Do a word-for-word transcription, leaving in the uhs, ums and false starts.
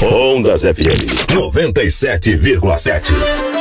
Ondas F M noventa e sete vírgula sete.